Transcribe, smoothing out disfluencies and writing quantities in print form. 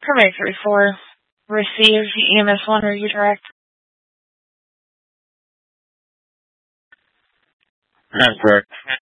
Permit 34. Received EMS 1, are you direct? That's correct.